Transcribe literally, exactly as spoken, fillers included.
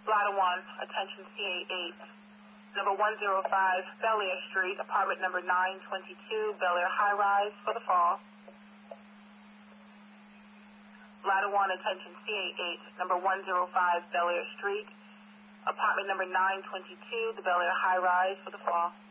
Lattawan, attention C A eight. Number one oh five, Bel Air Street, apartment number nine twenty-two, Bel Air High Rise for the fall. Lattawan, attention C A eight, number one oh five, Bel Air Street, apartment number nine twenty-two, the Bel Air High Rise for the fall.